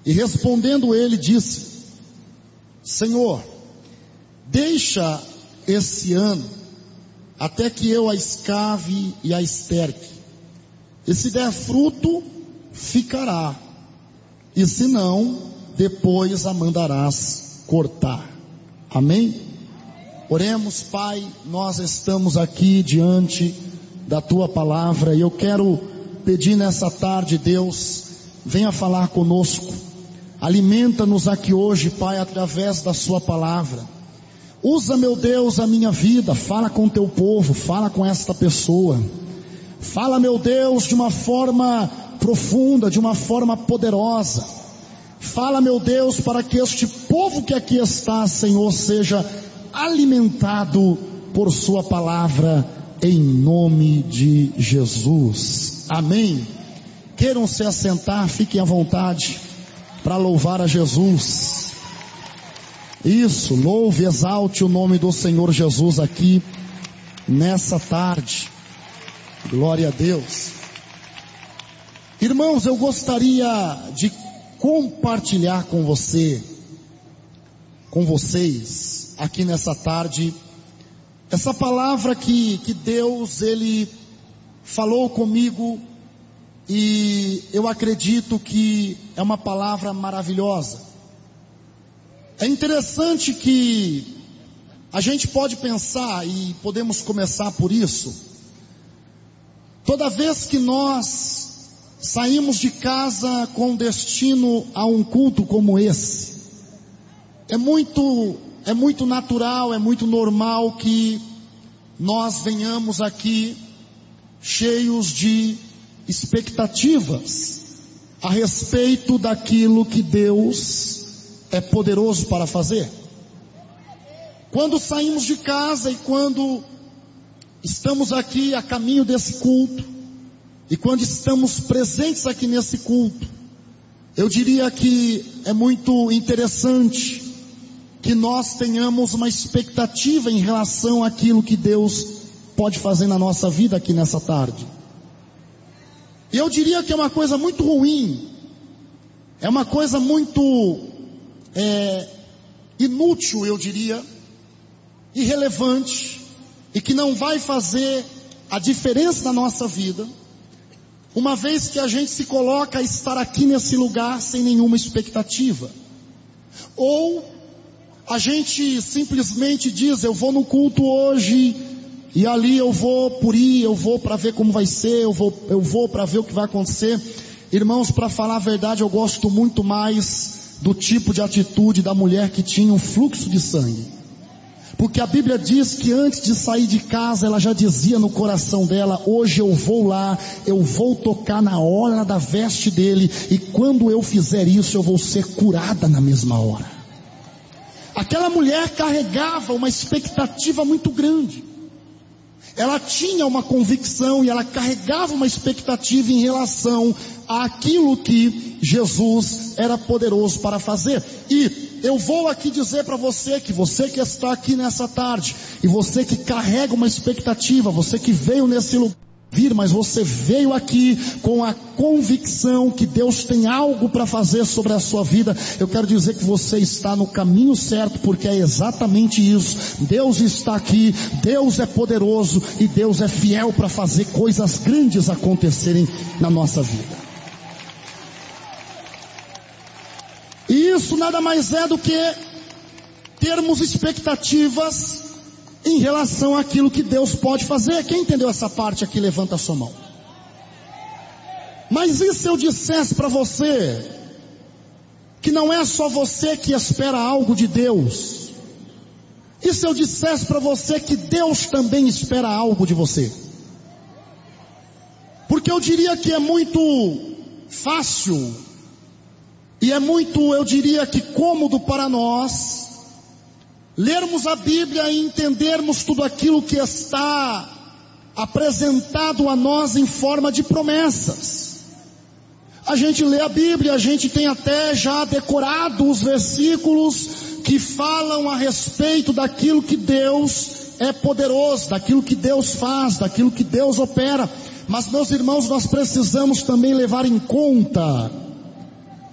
E respondendo ele disse: Senhor, deixa esse ano até que eu a escave e a esterque, e se der fruto, ficará, e se não, depois a mandarás cortar. Amém? Oremos. Pai, nós estamos aqui diante da Tua palavra, e eu quero pedir nessa tarde, Deus, venha falar conosco, alimenta-nos aqui hoje, Pai, através da Sua palavra. Usa, meu Deus, a minha vida, fala com Teu povo, fala com esta pessoa, fala, meu Deus, de uma forma profunda, de uma forma poderosa. Fala, meu Deus, para que este povo que aqui está, Senhor, seja alimentado por Sua palavra, em nome de Jesus. Amém. Queiram se assentar, fiquem à vontade para louvar a Jesus. Isso, louve, exalte o nome do Senhor Jesus aqui nessa tarde. Glória a Deus. Irmãos, eu gostaria de compartilhar com vocês, aqui nessa tarde, essa palavra que Deus, Ele falou comigo, e eu acredito que é uma palavra maravilhosa. É interessante que a gente pode pensar, e podemos começar por isso, toda vez que nós saímos de casa com destino a um culto como esse, é muito natural, é muito normal que nós venhamos aqui cheios de expectativas a respeito daquilo que Deus é poderoso para fazer. Quando saímos de casa e quando estamos aqui a caminho desse culto, e quando estamos presentes aqui nesse culto, eu diria que é muito interessante que nós tenhamos uma expectativa em relação àquilo que Deus pode fazer na nossa vida aqui nessa tarde. E eu diria que é uma coisa muito ruim, é uma coisa muito inútil, eu diria, irrelevante, e que não vai fazer a diferença na nossa vida, uma vez que a gente se coloca a estar aqui nesse lugar sem nenhuma expectativa. Ou a gente simplesmente diz: eu vou no culto hoje, e ali eu vou por ir, eu vou para ver como vai ser, eu vou para ver o que vai acontecer. Irmãos, para falar a verdade, eu gosto muito mais do tipo de atitude da mulher que tinha um fluxo de sangue. Porque a Bíblia diz que antes de sair de casa, ela já dizia no coração dela: hoje eu vou lá, eu vou tocar na orla da veste dele, e quando eu fizer isso, eu vou ser curada na mesma hora. Aquela mulher carregava uma expectativa muito grande. Ela tinha uma convicção e ela carregava uma expectativa em relação àquilo que Jesus era poderoso para fazer. E eu vou aqui dizer para você que está aqui nessa tarde, e você que carrega uma expectativa, você que veio nesse lugar, mas você veio aqui com a convicção que Deus tem algo para fazer sobre a sua vida, eu quero dizer que você está no caminho certo, porque é exatamente isso. Deus está aqui, Deus é poderoso e Deus é fiel para fazer coisas grandes acontecerem na nossa vida. E isso nada mais é do que termos expectativas em relação àquilo que Deus pode fazer. Quem entendeu essa parte aqui, levanta a sua mão. Mas e se eu dissesse para você que não é só você que espera algo de Deus? E se eu dissesse para você que Deus também espera algo de você? Porque eu diria que é muito fácil e é muito, eu diria que cômodo para nós lermos a Bíblia e entendermos tudo aquilo que está apresentado a nós em forma de promessas. A gente lê a Bíblia, a gente tem até já decorado os versículos que falam a respeito daquilo que Deus é poderoso, daquilo que Deus faz, daquilo que Deus opera. Mas, meus irmãos, nós precisamos também levar em conta